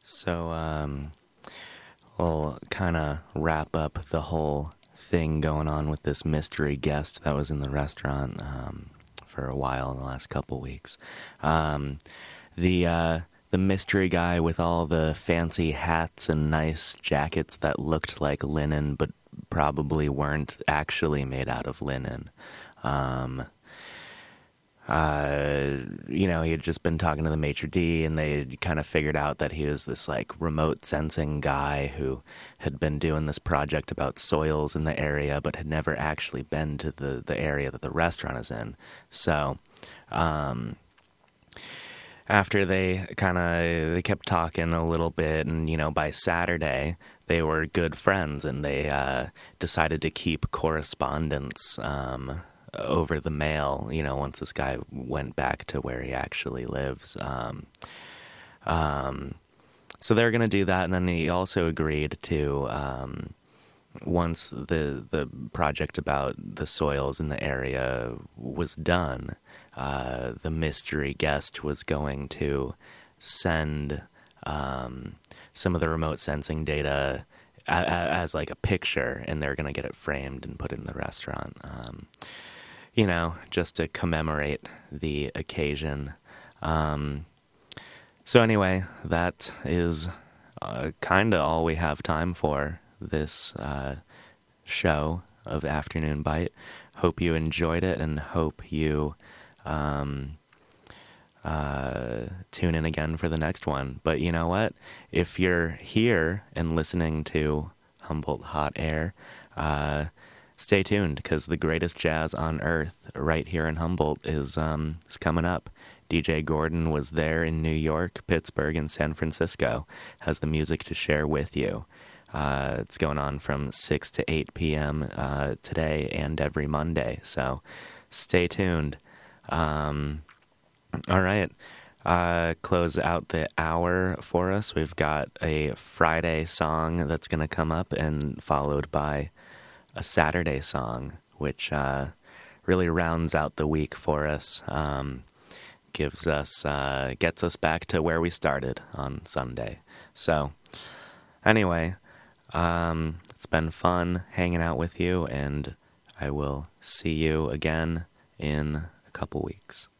So, we'll kind of wrap up the whole thing going on with this mystery guest that was in the restaurant for a while in the last couple weeks. The mystery guy with all the fancy hats and nice jackets that looked like linen but probably weren't actually made out of linen. He had just been talking to the maitre d', and they kind of figured out that he was this like remote sensing guy who had been doing this project about soils in the area, but had never actually been to the area that the restaurant is in. So, after they kept talking a little bit, and by Saturday they were good friends, and they decided to keep correspondence over the mail, once this guy went back to where he actually lives. So they're going to do that, and then he also agreed to, once the project about the soils in the area was done, the mystery guest was going to send some of the remote sensing data as like a picture, and they're going to get it framed and put it in the restaurant. Just to commemorate the occasion. So anyway, that is kind of all we have time for this show of Afternoon Bite. Hope you enjoyed it, and hope you tune in again for the next one. But you know what? If you're here and listening to Humboldt Hot Air, stay tuned, because the greatest jazz on earth right here in Humboldt is coming up. DJ Gordon was there in New York, Pittsburgh, and San Francisco, has the music to share with you. It's going on from 6 to 8 p.m. Today and every Monday, so stay tuned. All right. Close out the hour for us. We've got a Friday song that's going to come up, and followed by a Saturday song, which really rounds out the week for us, gets us back to where we started on Sunday. So anyway, it's been fun hanging out with you, and I will see you again in a couple weeks.